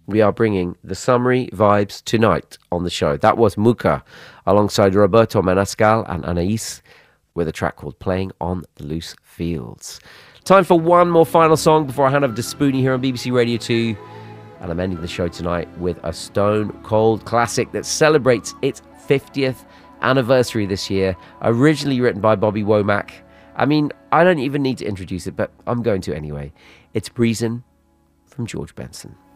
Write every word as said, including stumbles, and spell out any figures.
we are bringing the summary vibes tonight on the show. That was Muka alongside Roberto Manascal and Anais with a track called Playing on the Loose Fields. Time for one more final song before I hand over to Spoonie here on B B C Radio two. And I'm ending the show tonight with a stone cold classic that celebrates its fiftieth anniversary this year. Originally written by Bobby Womack. I mean, I don't even need to introduce it, but I'm going to anyway. It's Breezin' from George Benson.